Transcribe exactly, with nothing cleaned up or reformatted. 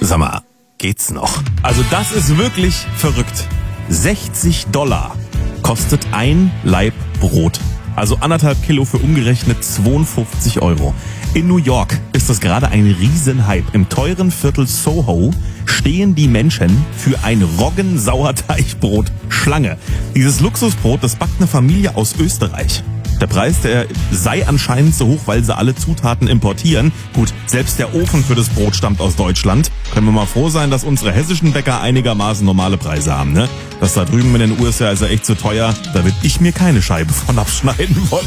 Sag mal, geht's noch? Also das ist wirklich verrückt. sechzig Dollar kostet ein Laib Brot. Also anderthalb Kilo für umgerechnet zweiundfünfzig Euro. In New York ist das gerade ein Riesenhype. Im teuren Viertel Soho stehen die Menschen für ein Roggensauerteigbrot Schlange. Dieses Luxusbrot, das backt eine Familie aus Österreich. Der Preis, der sei anscheinend so hoch, weil sie alle Zutaten importieren. Gut, selbst der Ofen für das Brot stammt aus Deutschland. Können wir mal froh sein, dass unsere hessischen Bäcker einigermaßen normale Preise haben, ne? Das da drüben in den U S A ist ja echt zu teuer. Da würde ich mir keine Scheibe von abschneiden wollen.